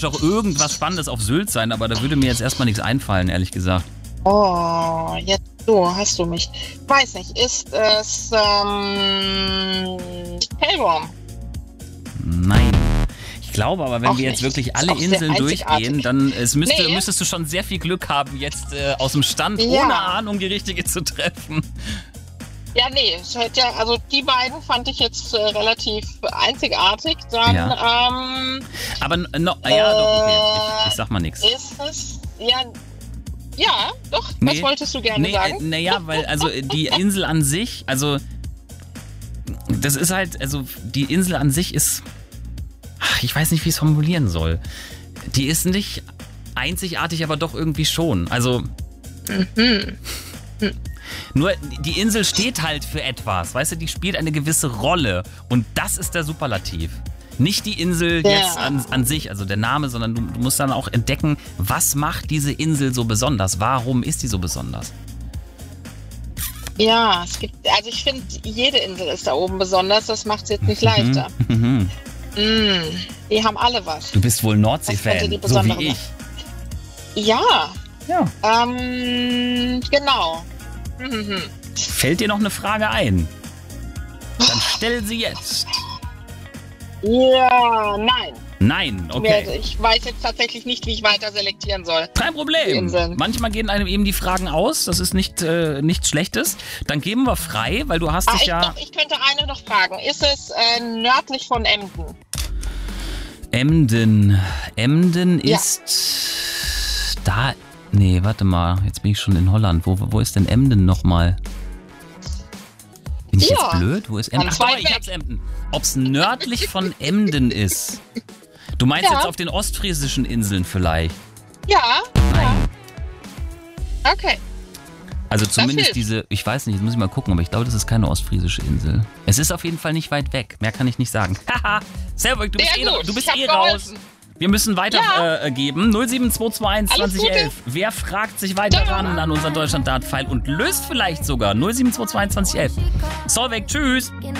theoretisch auch irgendwas Spannendes auf Sylt sein, aber da würde mir jetzt erstmal nichts einfallen, ehrlich gesagt. Oh, jetzt hast du mich. Weiß nicht, ist es Hellworm? Nein. Ich glaube aber, wenn Auch wir jetzt nicht. wirklich Ist alle auch sehr Inseln einzigartig. durchgehen, dann Nee. müsstest du schon sehr viel Glück haben, jetzt aus dem Stand Ja. ohne Ahnung die richtige zu treffen. Ja, nee, es hätte ja, also die beiden fand ich jetzt relativ einzigartig. Dann Aber doch, okay. Ich sag mal nichts. ist es, ja, doch, Nee. was wolltest du gerne sagen? Naja, weil also die Insel an sich, also das ist halt, also die Insel an sich ist, ich weiß nicht, wie ich es formulieren soll. Die ist nicht einzigartig, aber doch irgendwie schon. Also nur die Insel steht halt für etwas, weißt du, die spielt eine gewisse Rolle und das ist der Superlativ. Nicht die Insel jetzt an sich, also der Name, sondern du musst dann auch entdecken, was macht diese Insel so besonders? Warum ist die so besonders? Ja, also ich finde, jede Insel ist da oben besonders, das macht es jetzt nicht leichter. Die haben alle was. Du bist wohl Was Nordsee-Fan, könnte die so besondere wie ich. Ja, Ja. genau. Fällt dir noch eine Frage ein? Dann stell sie jetzt. Ja, nein. Nein, okay. Ich weiß jetzt tatsächlich nicht, wie ich weiter selektieren soll. Kein Die Problem. Inseln. Manchmal gehen einem eben die Fragen aus. Das ist nichts Schlechtes. Dann geben wir frei, weil du hast dich ja... Ich könnte eine noch fragen. Ist es nördlich von Emden? Emden. Emden Ja. ist... Da... Nee, warte mal. Jetzt bin ich schon in Holland. Wo ist denn Emden nochmal? Bin ich jetzt blöd? Wo ist Emden? Ganz Ach, weit ich weg. hab's Emden. Ob's nördlich von Emden ist. Du meinst Ja. jetzt auf den ostfriesischen Inseln vielleicht? Ja. Nein. Okay. Also hilft. zumindest diese, ich weiß nicht, jetzt muss ich mal gucken, aber ich glaube, das ist keine ostfriesische Insel. Es ist auf jeden Fall nicht weit weg. Mehr kann ich nicht sagen. Haha, Servus, du bist Sehr gut. du bist Ich hab eh raus. geholfen. Wir müssen weitergeben. 07221 Alles Gute. 2011. Wer fragt sich weiter ran an unseren Deutschland-Dart-Pfeil und löst vielleicht sogar 07221 2011. Solveig, tschüss.